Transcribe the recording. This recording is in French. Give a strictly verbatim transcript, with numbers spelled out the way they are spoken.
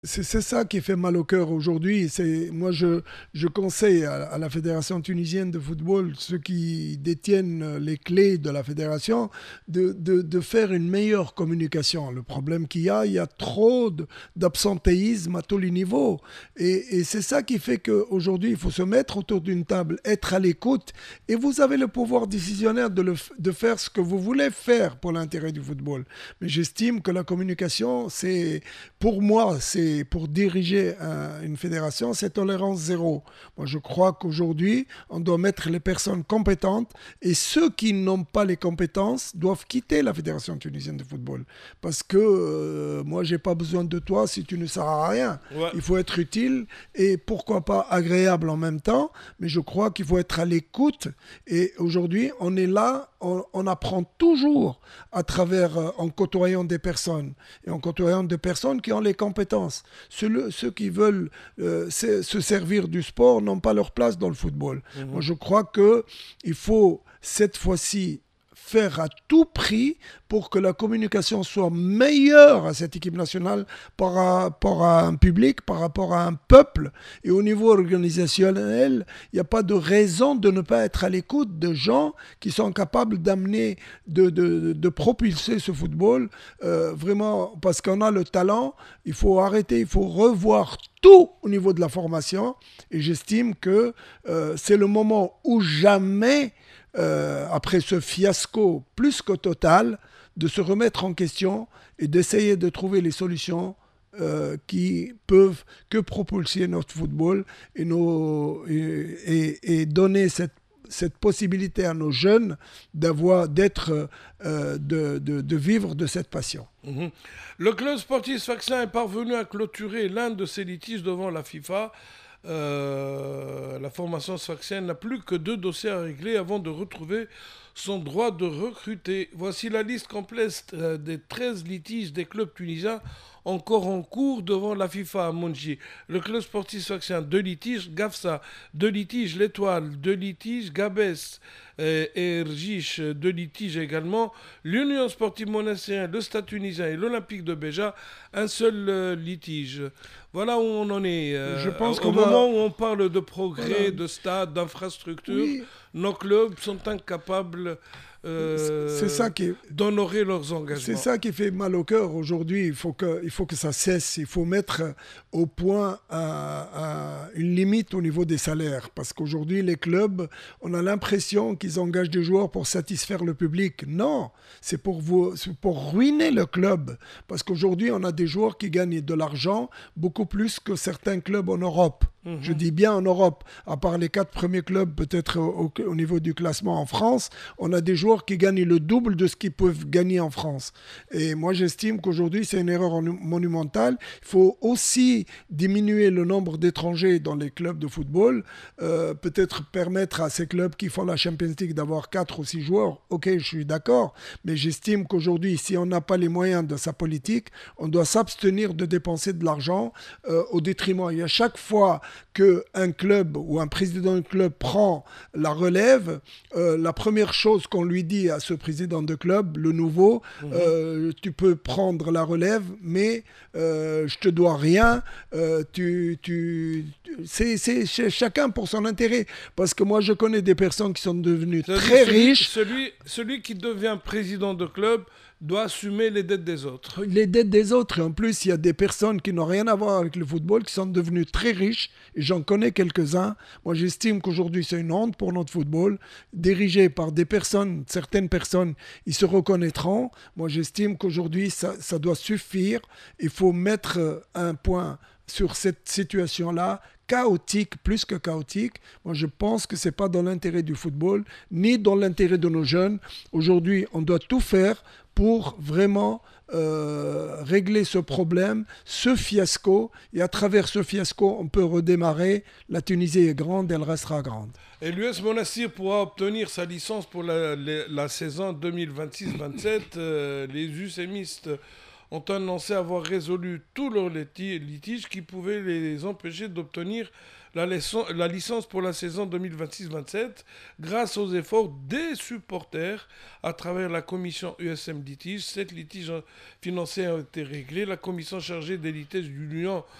C'est c'est ça qui fait mal au cœur aujourd'hui. C'est moi je, je conseille à, à la Fédération tunisienne de football, ceux qui détiennent les clés de la fédération, de, de, de faire une meilleure communication. Le problème qu'il y a, il y a trop de- d'absentéisme à tous les niveaux. Et, et c'est ça qui fait qu'aujourd'hui, il faut se mettre autour d'une table, être à l'écoute, et vous avez le pouvoir décisionnaire de, le f- de faire ce que vous voulez faire pour l'intérêt du football. Mais j'estime que la communication, c'est pour moi, c'est pour diriger un- une fédération, c'est tolérance zéro. Moi, je crois qu'aujourd'hui, on doit mettre les personnes compétentes et ceux qui n'ont pas les compétences doivent quitter la Fédération tunisienne de football. Parce que euh, moi, j'ai pas besoin de toi si tu ne sers à rien. Ouais. Il faut être utile et pourquoi pas agréable en même temps, mais je crois qu'il faut être à l'écoute. Et aujourd'hui, on est là, on, on apprend toujours à travers, euh, en côtoyant des personnes et en côtoyant des personnes qui ont les compétences. Ceux, ceux qui veulent euh, se, se servir du sport n'ont pas leur place dans le football. Moi, Mhm. je crois que il faut cette fois-ci faire à tout prix pour que la communication soit meilleure à cette équipe nationale par rapport à un public, par rapport à un peuple. Et au niveau organisationnel, il n'y a pas de raison de ne pas être à l'écoute de gens qui sont capables d'amener, de, de, de propulser ce football. Euh, vraiment, parce qu'on a le talent, il faut arrêter, il faut revoir tout au niveau de la formation. Et j'estime que euh, c'est le moment où jamais euh, après ce fiasco plus que total, de se remettre en question et d'essayer de trouver les solutions euh, qui peuvent que propulser notre football et, nos, et, et, et donner cette, cette possibilité à nos jeunes d'avoir, d'être, euh, de, de, de vivre de cette passion. Mhm. Le club sportif sfaxien est parvenu à clôturer l'un de ses litiges devant la FIFA. Euh, la formation sfaxienne n'a plus que deux dossiers à régler avant de retrouver son droit de recruter. Voici la liste complète euh, des treize litiges des clubs tunisiens encore en cours devant la FIFA à Monji. Le club sportif sfaxien, deux litiges. Gafsa, deux litiges. L'Étoile, deux litiges. Gabès euh, et Ergiche, deux litiges également. L'Union sportive monastérienne, le Stade tunisien et l'Olympique de Béja, un seul euh, litige. Voilà où on en est. Je Euh, pense au qu'on va... moment où on parle de progrès, Voilà. de stade, d'infrastructure, Oui, nos clubs sont incapables c'est euh, ça qui est, d'honorer leurs c'est engagements. ça qui fait mal au cœur aujourd'hui. Il faut que, il faut que ça cesse. Il faut mettre au point un- un- une limite au niveau des salaires. Parce qu'aujourd'hui, les clubs, on a l'impression qu'ils engagent des joueurs pour satisfaire le public. Non, c'est pour, vous, c'est pour ruiner le club. Parce qu'aujourd'hui, on a des joueurs qui gagnent de l'argent beaucoup plus que certains clubs en Europe. Je Mhm. dis bien en Europe, à part les quatre premiers clubs, peut-être au, au niveau du classement en France, on a des joueurs qui gagnent le double de ce qu'ils peuvent gagner en France. Et moi, j'estime qu'aujourd'hui, c'est une erreur monumentale. Il faut aussi diminuer le nombre d'étrangers dans les clubs de football, euh, peut-être permettre à ces clubs qui font la Champions League d'avoir quatre ou six joueurs. Ok, je suis d'accord, mais j'estime qu'aujourd'hui, si on n'a pas les moyens de sa politique, on doit s'abstenir de dépenser de l'argent euh, au détriment. Et à chaque fois qu'un club ou un président de club prend la relève, euh, la première chose qu'on lui dit à ce président de club, le nouveau, Mhm. euh, tu peux prendre la relève, mais euh, je te dois rien. Euh, tu, tu, c'est, c'est chacun pour son intérêt. Parce que moi, je connais des personnes qui sont devenues C'est-à-dire très celui, riches. celui, celui qui devient président de club doit assumer les dettes des autres. Les dettes des autres. Et en plus, il y a des personnes qui n'ont rien à voir avec le football, qui sont devenues très riches. Et j'en connais quelques-uns. Moi, j'estime qu'aujourd'hui, c'est une honte pour notre football, dirigé par des personnes, certaines personnes, ils se reconnaîtront. Moi, j'estime qu'aujourd'hui, ça, ça doit suffire. Il faut mettre euh, un point sur cette situation-là, chaotique, plus que chaotique. Moi, je pense que ce n'est pas dans l'intérêt du football, ni dans l'intérêt de nos jeunes. Aujourd'hui, on doit tout faire pour vraiment euh, régler ce problème, ce fiasco. Et à travers ce fiasco, on peut redémarrer. La Tunisie est grande, elle restera grande. Et l'U S Monastir pourra obtenir sa licence pour la, la- la saison deux mille vingt-six vingt-sept. Euh, les U S M istes ont annoncé avoir résolu tous leurs liti- litiges qui pouvaient les empêcher d'obtenir la, leçon- la licence pour la saison deux mille vingt-six vingt-sept grâce aux efforts des supporters à travers la commission U S M Litige. Sept litiges financiers ont été réglés. La commission chargée des litiges de l'Union